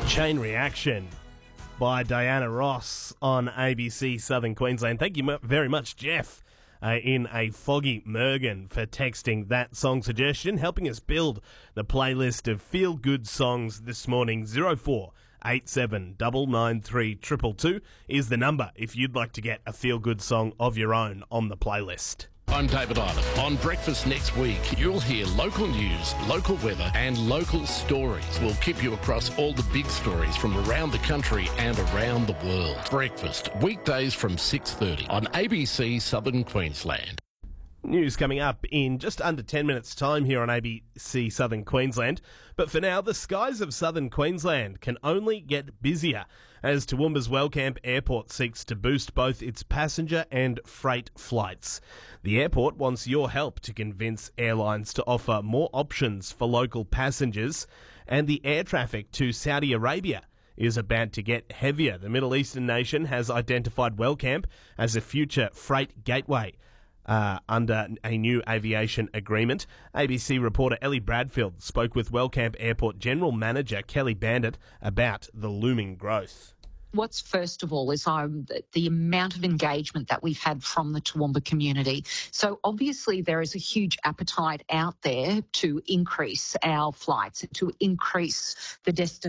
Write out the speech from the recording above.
Chain Reaction by Diana Ross on ABC Southern Queensland. Thank you very much, Jeff, in a foggy Mergen, for texting that song suggestion, helping us build the playlist of feel-good songs this morning. 0487 993 222 is the number if you'd like to get a feel-good song of your own on the playlist. I'm David Island. On Breakfast next week, you'll hear local news, local weather and local stories. We'll keep you across all the big stories from around the country and around the world. Breakfast, weekdays from 6:30 on ABC Southern Queensland. News coming up in just under 10 minutes' time here on ABC Southern Queensland. But for now, the skies of Southern Queensland can only get busier as Toowoomba's Wellcamp Airport seeks to boost both its passenger and freight flights. The airport wants your help to convince airlines to offer more options for local passengers, and the air traffic to Saudi Arabia is about to get heavier. The Middle Eastern nation has identified Wellcamp as a future freight gateway under a new aviation agreement. ABC reporter Ellie Bradfield spoke with Wellcamp Airport General Manager Kelly Bandit about the looming growth. What's first of all is the amount of engagement that we've had from the Toowoomba community. So obviously there is a huge appetite out there to increase our flights, to increase the destination